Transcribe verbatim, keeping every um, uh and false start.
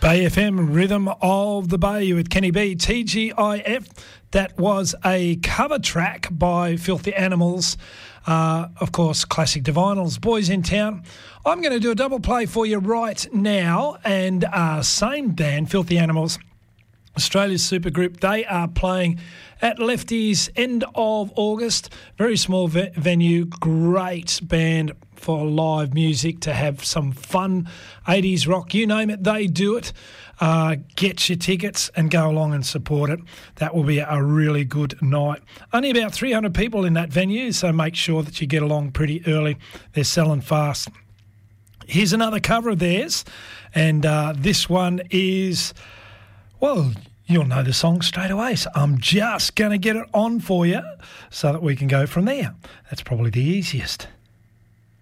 Bay F M, Rhythm of the Bay with Kenny B, T G I F. That was a cover track by Filthy Animals. Uh, of course, classic Divinals, Boys in Town. I'm going to do a double play for you right now. And uh, same band, Filthy Animals, Australia's supergroup, they are playing at Lefty's end of August. Very small ve- venue, great band for live music to have some fun, eighties rock, you name it, they do it. Uh, get your tickets and go along and support it. That will be a really good night. Only about three hundred people in that venue, so make sure that you get along pretty early. They're selling fast. Here's another cover of theirs, and uh, this one is, well, you'll know the song straight away, so I'm just going to get it on for you so that we can go from there. That's probably the easiest.